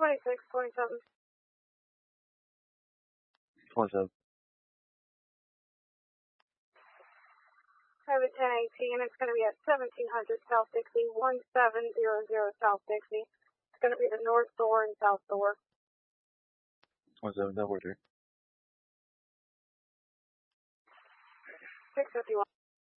26, 27. 27. I have a 1018. It's going to be at 1700 South Dixie, 1700 South Dixie. It's going to be the North Door and South Door. 17, 1043. 651.